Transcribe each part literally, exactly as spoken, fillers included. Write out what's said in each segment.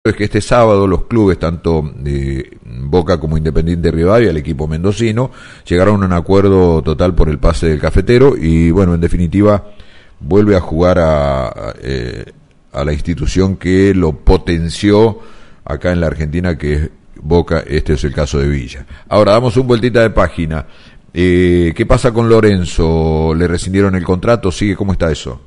Es que este sábado los clubes, tanto eh, Boca como Independiente Rivadavia, el equipo mendocino, llegaron a un acuerdo total por el pase del cafetero y, bueno, en definitiva, vuelve a jugar a, a, eh, a la institución que lo potenció acá en la Argentina, que es Boca. Este es el caso de Villa. Ahora, damos un vueltita de página. Eh, ¿Qué pasa con Lorenzo? ¿Le rescindieron el contrato? ¿Sigue? ¿Cómo está eso?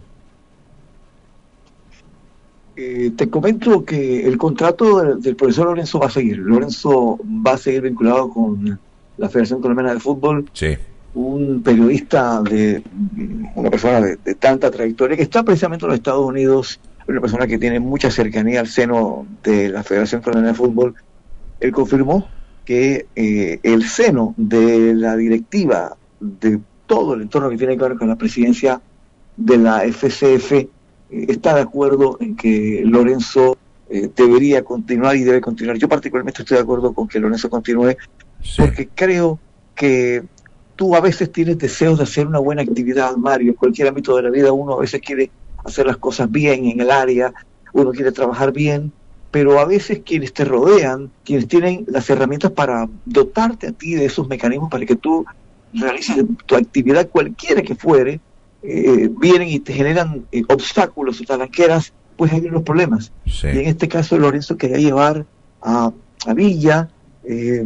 Eh, te comento que el contrato del, del profesor Lorenzo va a seguir. Lorenzo va a seguir vinculado con la Federación Colombiana de Fútbol. Sí. Un periodista, de una persona de, de tanta trayectoria, que está precisamente en los Estados Unidos, una persona que tiene mucha cercanía al seno de la Federación Colombiana de Fútbol. Él confirmó que eh, el seno de la directiva, de todo el entorno que tiene que ver con la presidencia de la F C F, está de acuerdo en que Lorenzo eh, debería continuar y debe continuar. Yo particularmente estoy de acuerdo con que Lorenzo continúe, sí, porque creo que tú a veces tienes deseos de hacer una buena actividad, Mario. En cualquier ámbito de la vida uno a veces quiere hacer las cosas bien en el área, uno quiere trabajar bien, pero a veces quienes te rodean, quienes tienen las herramientas para dotarte a ti de esos mecanismos para que tú realices tu actividad cualquiera que fuere, Eh, vienen y te generan eh, obstáculos o talanqueras, pues hay unos problemas. Sí. Y en este caso Lorenzo quería llevar a, a Villa, eh,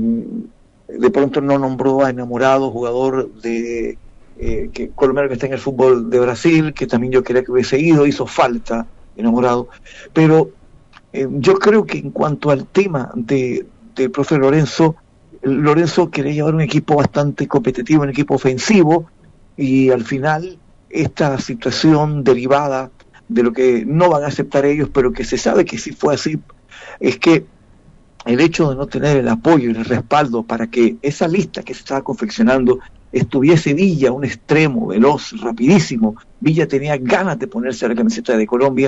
de pronto no nombró a Enamorado, jugador de eh, que colombiano que está en el fútbol de Brasil, que también yo quería que hubiese ido, hizo falta Enamorado, pero eh, yo creo que en cuanto al tema de del profe Lorenzo, Lorenzo quería llevar un equipo bastante competitivo, un equipo ofensivo, y al final esta situación derivada de lo que no van a aceptar ellos, pero que se sabe que sí fue así, es que el hecho de no tener el apoyo y el respaldo para que esa lista que se estaba confeccionando estuviese Villa, un extremo, veloz, rapidísimo. Villa tenía ganas de ponerse la camiseta de Colombia,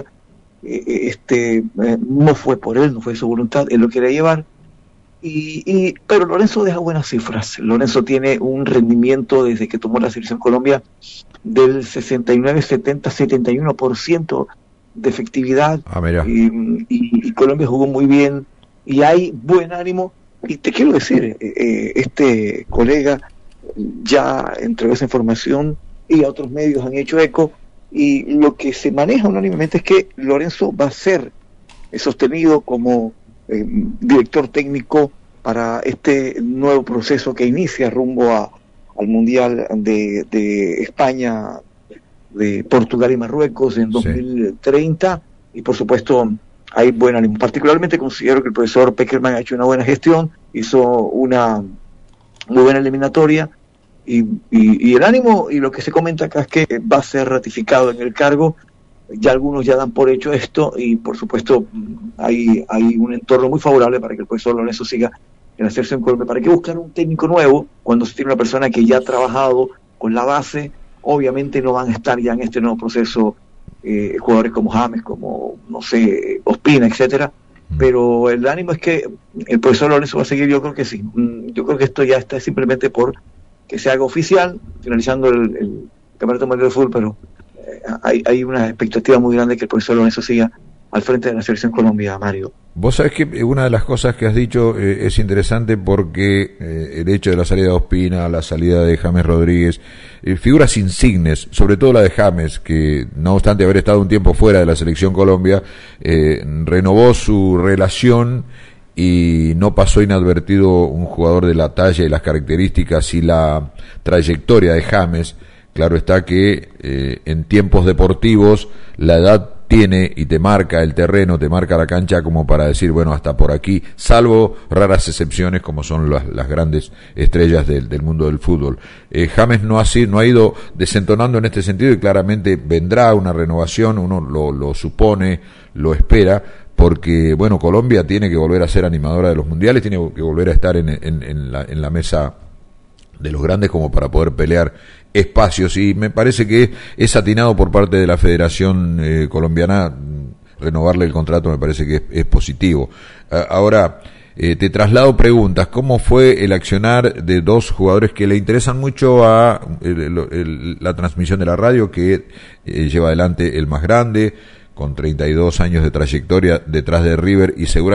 eh, este eh, no fue por él, no fue su voluntad, él lo quería llevar. Y, y, pero Lorenzo deja buenas cifras. Lorenzo tiene un rendimiento desde que tomó la selección Colombia del sesenta y nueve, setenta, setenta y uno por ciento de efectividad. Ah, mira. Y, y, y Colombia jugó muy bien y hay buen ánimo. Y te quiero decir, eh, eh, este colega ya entregó esa información y a otros medios han hecho eco, y lo que se maneja unánimemente es que Lorenzo va a ser sostenido como Eh, director técnico para este nuevo proceso que inicia rumbo a, al Mundial de, de España, de Portugal y Marruecos en dos mil treinta, sí. Y por supuesto hay buen ánimo. Particularmente considero que el profesor Peckerman ha hecho una buena gestión, hizo una muy buena eliminatoria, y, y, y el ánimo y lo que se comenta acá es que va a ser ratificado en el cargo. Ya algunos ya dan por hecho esto, y por supuesto hay, hay un entorno muy favorable para que el profesor Lorenzo siga en la selección Colombia. ¿Para qué buscar un técnico nuevo cuando se tiene una persona que ya ha trabajado con la base? Obviamente no van a estar ya en este nuevo proceso eh, jugadores como James, como, no sé, Ospina, etcétera, pero el ánimo es que el profesor Lorenzo va a seguir. Yo creo que sí, yo creo que esto ya está simplemente por que se haga oficial, finalizando el, el Campeonato Mundial de Fútbol, pero Hay, hay una expectativa muy grande que el profesor Lorenzo siga al frente de la selección Colombia, Mario. Vos sabés que una de las cosas que has dicho eh, es interesante porque eh, el hecho de la salida de Ospina, la salida de James Rodríguez, eh, figuras insignes, sobre todo la de James, que no obstante haber estado un tiempo fuera de la selección Colombia, eh, renovó su relación y no pasó inadvertido un jugador de la talla y las características y la trayectoria de James. Claro está que eh, en tiempos deportivos la edad tiene y te marca el terreno, te marca la cancha como para decir, bueno, hasta por aquí, salvo raras excepciones como son las, las grandes estrellas del, del mundo del fútbol. Eh, James no ha, sido, no ha ido desentonando en este sentido, y claramente vendrá una renovación, uno lo, lo supone, lo espera, porque, bueno, Colombia tiene que volver a ser animadora de los mundiales, tiene que volver a estar en, en, en, la, en la mesa de los grandes como para poder pelear espacios, y me parece que es atinado por parte de la Federación eh, Colombiana renovarle el contrato. Me parece que es, es positivo. Uh, ahora eh, te traslado preguntas. ¿Cómo fue el accionar de dos jugadores que le interesan mucho a el, el, el, la transmisión de la radio, que eh, lleva adelante el más grande, con treinta y dos años de trayectoria detrás de River y seguramente